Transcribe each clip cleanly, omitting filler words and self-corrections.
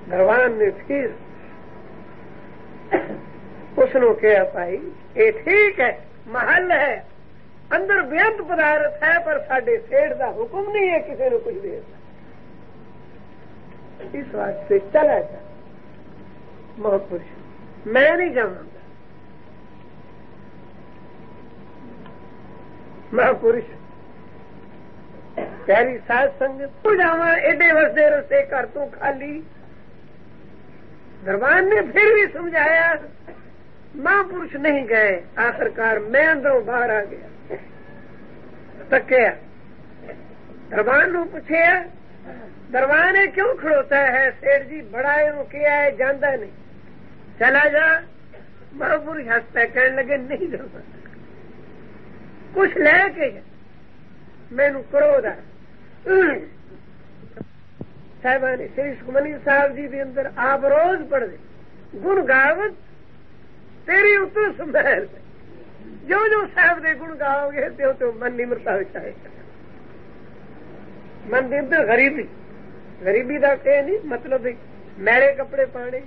دربان نے پھر اس نے کہا بھائی یہ ٹھیک ہے محل ہے اندر بےانت پدارت ہے پر ساڈے سیٹ کا حکم نہیں ہے کسی نے کچھ دے اس واسطے چلا جا مہاپرش میں نہیں جاؤں گا مہاپرش پیاری ساز سنگت تو جاوا ایڈے وسدے رستے کر تو خالی دربان نے پھر بھی سمجھایا مہاپرش نہیں گئے آخرکار میں اندروں باہر آ گیا تکیا دربان نو پوچھیا دربان کیوں کھڑوتا ہے سیٹ جی بڑا کیا ہے جانا نہیں چلا جا مہاپرش ہستا کہنے لگے نہیں جانا کچھ لے کے مینو کرو دا صاحبان شری سکمنی صاحب جی کے اندر آپ روز پڑھ دے گن گاوت تیری اتر سمیل جو جو صاحب دے گن گاؤ گے تو من نمرتا ہو چاہے من دے اندر غریبی دا کہ نہیں مطلب میلے کپڑے پانے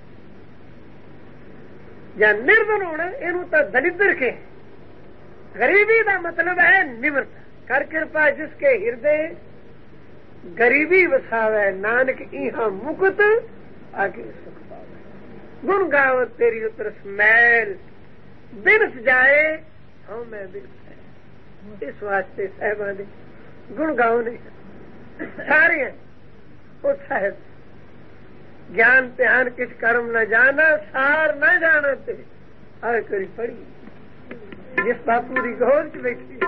یا نردن ہونا یہ تو دلدر کے غریبی دا مطلب ہے نمرتا کر کرپا جس کے ہردے غریبی وساوے نانک ایہاں مکت آگے سکھ پاوے گن گاوت تیری اتر سمیل بنس جائے ہاں میں بنس ہے اس واسطے صاحباں دے گن گاؤ نہیں سارے ہیں وہ صاحب گیان تہان کچھ کرم نہ جانا سار نہ جانا تے آئے کری پڑی جس باپو دی گود چ بیٹھی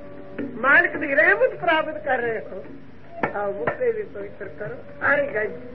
مالک دی رحمت پراپت کر رہے ہو آؤ مکتے بھی پوتر کرو آئے گا